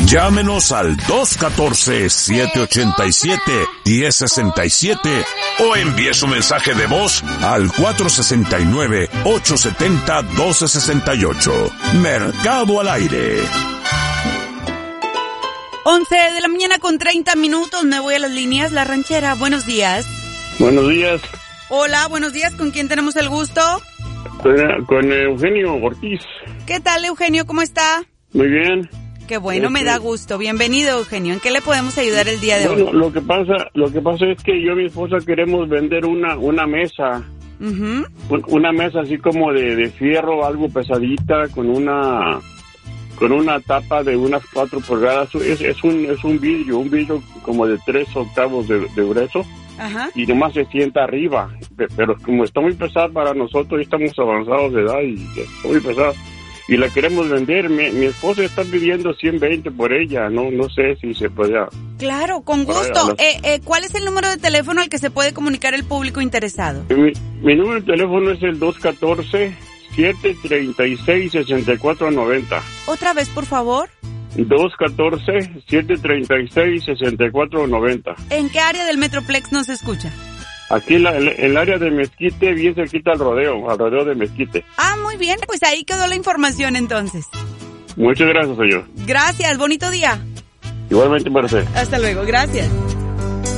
Llámenos al 214-787-1067 o envíe su mensaje de voz al 469-870-1268. Mercado al Aire. 11 de la mañana con 30 minutos. Me voy a las líneas. La Ranchera, buenos días. Buenos días. Hola, buenos días. ¿Con quién tenemos el gusto? Con Eugenio Ortiz. ¿Qué tal, Eugenio? ¿Cómo está? Muy bien. Qué bueno, me da gusto. Bienvenido, Eugenio. ¿En qué le podemos ayudar el día de hoy? Bueno, lo que pasa es que yo y mi esposa queremos vender una mesa. Uh-huh. Una mesa así como de fierro, algo pesadita, con una tapa de unas 4 pulgadas. Es un vidrio como de 3 octavos de grueso. Ajá. Y nomás se sienta arriba. Pero como está muy pesada para nosotros, ya estamos avanzados de edad y está muy pesada. Y la queremos vender. Mi esposa está pidiendo 120 por ella. No sé si se puede. Claro, con gusto. ¿Cuál es el número de teléfono al que se puede comunicar el público interesado? Mi número de teléfono es el 214-736-6490. ¿Otra vez, por favor? 214-736-6490. ¿En qué área del Metroplex nos escucha? Aquí en el área de Mezquite, bien cerquita al rodeo de Mezquite. Ah, muy bien, pues ahí quedó la información entonces. Muchas gracias, señor. Gracias, bonito día. Igualmente para usted. Hasta luego, gracias.